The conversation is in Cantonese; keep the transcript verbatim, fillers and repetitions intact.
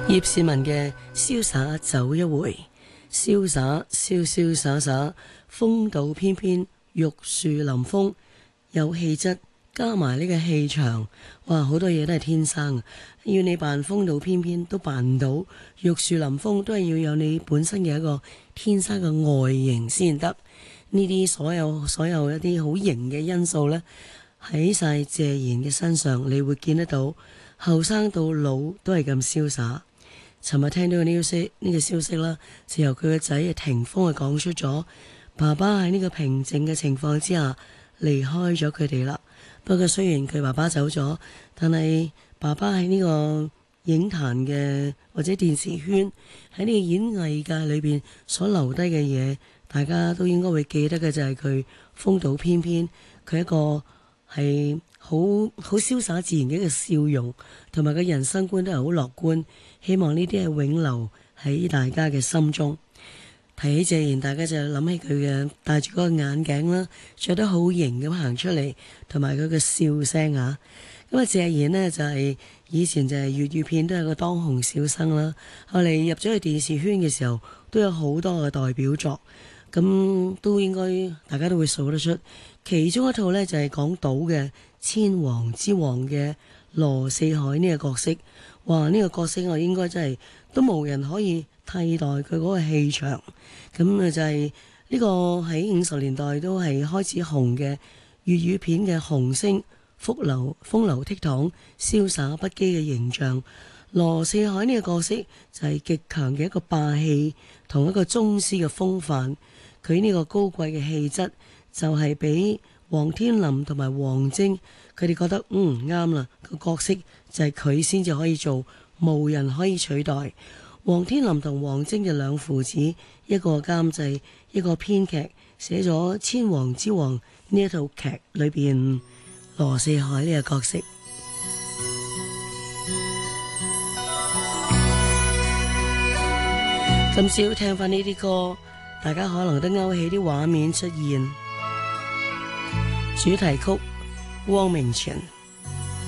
葉倩文嘅瀟灑走一回，瀟灑瀟瀟灑灑，風度翩翩，玉樹臨風，有氣質加埋呢個氣場，哇！好多嘢都係天生，要你扮風度翩翩都扮唔到，玉樹臨風都係要有你本身嘅一個天生嘅外形先得。呢啲所有所有一啲好型嘅因素呢，喺晒謝賢嘅身上，你會見得到，後生到老都係咁瀟灑。尋日聽到呢個消息，呢個消息啦，就由佢個仔嘅霆鋒啊講出咗，爸爸喺呢個平靜嘅情況之下離開咗佢哋啦。不過雖然佢爸爸走咗，但係爸爸喺呢個影壇嘅或者電視圈喺呢個演藝界裏邊所留低嘅嘢，大家都應該會記得嘅，就係佢風度翩翩，佢一個係好好瀟灑自然嘅一個笑容，同埋個人生觀都係好樂觀。希望呢啲係永留喺大家嘅心中。提起謝賢，大家就諗起佢嘅戴住嗰個眼鏡啦，着得好型咁行出嚟，同埋佢嘅笑聲啊。咁啊，謝賢呢，就係、是、以前就係粵語片都係個當紅小生啦。後嚟入咗去電視圈嘅時候，都有好多嘅代表作，咁都應該大家都會數得出。其中一套呢，就係、是、講賭嘅《千王之王》嘅羅四海呢個角色。哇！呢、這個角色我應該真係都無人可以替代佢嗰個氣場。咁啊就係呢個喺五十年代都係開始紅嘅粵語片嘅紅星，風流風流倜儻、瀟灑不羈嘅形象。羅四海呢個角色就係極強嘅一個霸氣同一個宗師嘅風範。佢呢個高貴嘅氣質就係俾王天林同埋王晶佢哋覺得嗯啱啦，個角色就係佢先至可以做，無人可以取代。王天林同王晶就兩父子，一個監製，一個編劇，寫咗《千王之王》呢一套劇裏邊羅四海呢個角色。今朝聽翻呢啲歌，大家可能都勾起啲畫面出現。主題曲汪明荃。